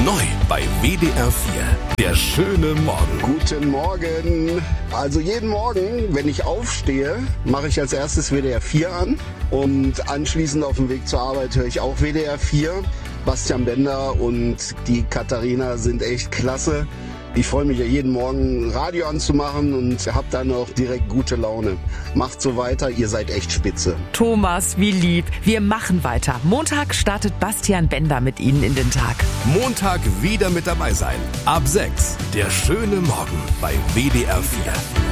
Neu bei WDR 4. Der schöne Morgen. Guten Morgen. Also jeden Morgen, wenn ich aufstehe, mache ich als erstes WDR 4 an. Und anschließend auf dem Weg zur Arbeit höre ich auch WDR 4. Bastian Bender und die Katharina sind echt klasse. Ich freue mich ja jeden Morgen Radio anzumachen und hab dann auch direkt gute Laune. Macht so weiter, ihr seid echt spitze. Thomas, wie lieb. Wir machen weiter. Montag startet Bastian Bender mit Ihnen in den Tag. Montag wieder mit dabei sein. Ab 6. Der schöne Morgen bei WDR 4.